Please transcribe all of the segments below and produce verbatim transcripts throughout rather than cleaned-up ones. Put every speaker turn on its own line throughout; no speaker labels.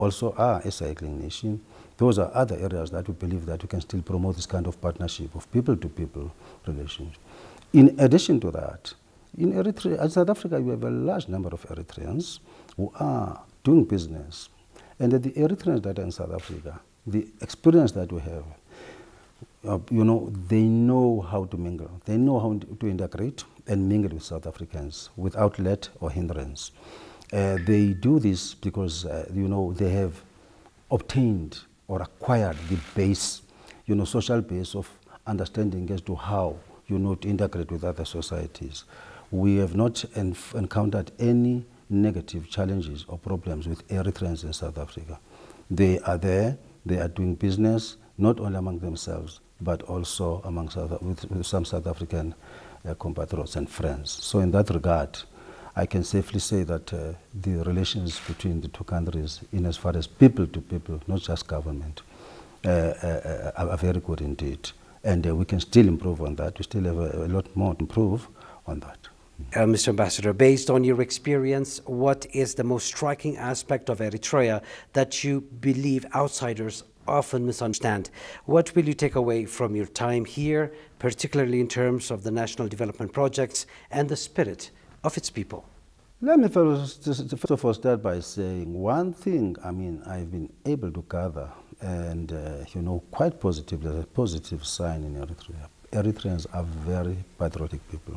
also are a cycling nation. Those are other areas that we believe that we can still promote this kind of partnership of people-to-people relations. In addition to that, in Eritrea, in South Africa, we have a large number of Eritreans who are doing business. And the Eritreans that are in South Africa, the experience that we have, uh, you know, they know how to mingle. They know how to integrate and mingle with South Africans without let or hindrance. Uh, they do this because, uh, you know, they have obtained or acquired the base, you know, social base of understanding as to how, you know, to integrate with other societies. We have not enf encountered any negative challenges or problems with Eritreans in South Africa. They are there, they are doing business, not only among themselves, but also among South, with, with some South African uh, compatriots and friends. So in that regard, I can safely say that uh, the relations between the two countries, in as far as people to people, not just government, uh, uh, are, are very good indeed. And uh, we can still improve on that. We still have a, a lot more to improve on that.
Uh, Mister Ambassador, based on your experience, what is the most striking aspect of Eritrea that you believe outsiders often misunderstand? What will you take away from your time here, particularly in terms of the national development projects and the spirit of its people?
Let me first, first of all start by saying one thing, I mean, I've been able to gather, and, uh, you know, quite positively, a positive sign in Eritrea. Eritreans are very patriotic people.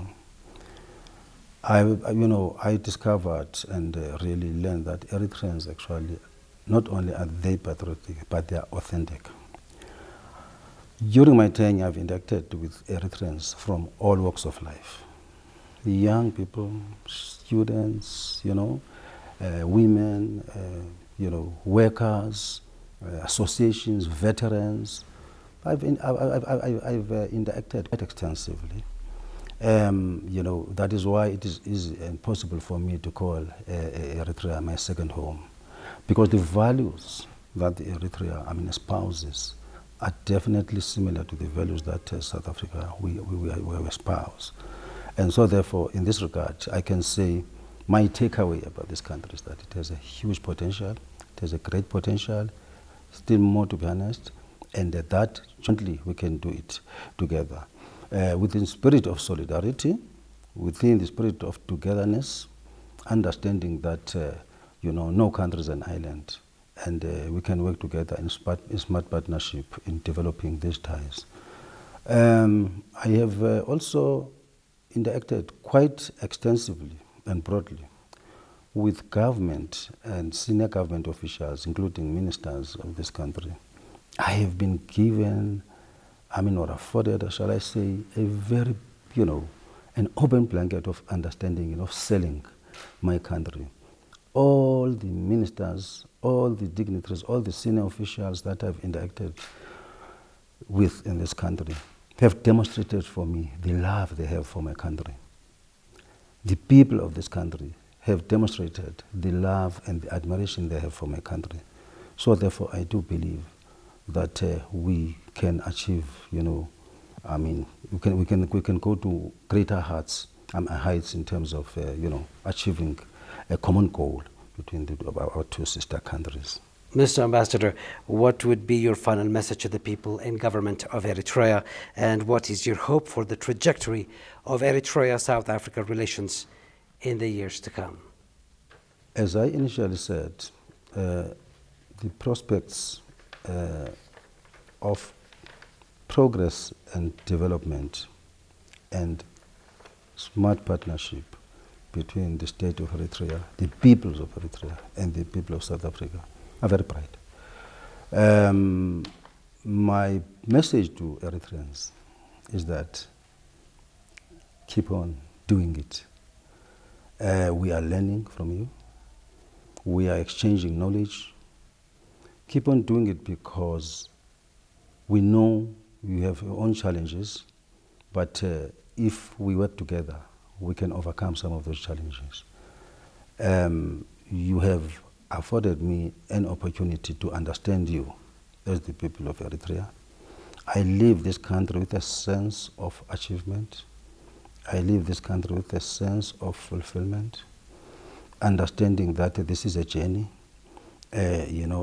I, you know, I discovered and uh, really learned that Eritreans actually, not only are they patriotic, but they are authentic. During my tenure, I've interacted with Eritreans from all walks of life. Young people, students, you know, uh, women, uh, you know, workers, uh, associations, veterans. I've, in, I've, I've, I've, I've uh, interacted quite extensively. Um, you know, that is why it is easy and possible for me to call uh, Eritrea my second home. Because the values that the Eritrea, I mean, espouses are definitely similar to the values that uh, South Africa, we, we, we espouse. And so therefore, in this regard, I can say my takeaway about this country is that it has a huge potential, it has a great potential, still more to be honest, and that, that jointly we can do it together. Uh, within the spirit of solidarity, within the spirit of togetherness, understanding that, uh, you know, no country is an island, and uh, we can work together in smart, in smart partnership in developing these ties. Um, I have uh, also interacted quite extensively and broadly with government and senior government officials, including ministers of this country. I have been given, I mean, or afforded, shall I say, a very, you know, an open blanket of understanding and of selling my country. All the ministers, all the dignitaries, all the senior officials that I've interacted with in this country have demonstrated for me the love they have for my country. The people of this country have demonstrated the love and the admiration they have for my country. So therefore, I do believe that uh, we can achieve, you know, I mean, we can, we can, we can go to greater heights, um, heights in terms of, uh, you know, achieving a common goal between the, our two sister countries.
Mister Ambassador, what would be your final message to the people and government of Eritrea, and what is your hope for the trajectory of Eritrea-South Africa relations in the years to come?
As I initially said, uh, the prospects uh, of progress and development and smart partnership between the state of Eritrea, the peoples of Eritrea, and the people of South Africa are very bright. Um, my message to Eritreans is that keep on doing it. Uh, we are learning from you. We are exchanging knowledge. Keep on doing it because we know you have your own challenges, but uh, if we work together, we can overcome some of those challenges. Um, you have afforded me an opportunity to understand you as the people of Eritrea. I leave this country with a sense of achievement. I leave this country with a sense of fulfillment, understanding that this is a journey, uh, you know,